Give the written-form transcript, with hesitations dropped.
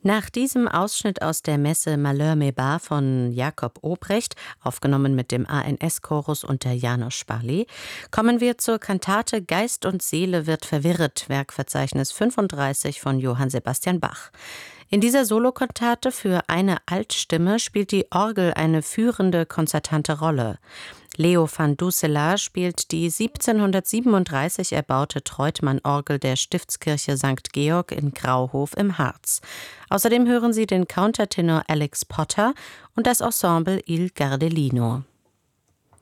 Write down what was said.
Nach diesem Ausschnitt aus der Messe Malheur mes bas von Jakob Obrecht, aufgenommen mit dem ANS-Chorus unter János Sparlé, kommen wir zur Kantate Geist und Seele wird verwirret, Werkverzeichnis 35 von Johann Sebastian Bach. In dieser Solokantate für eine Altstimme spielt die Orgel eine führende, konzertante Rolle. Leo van Dusselaar spielt die 1737 erbaute Treutmann-Orgel der Stiftskirche St. Georg in Grauhof im Harz. Außerdem hören Sie den Countertenor Alex Potter und das Ensemble Il Gardelino.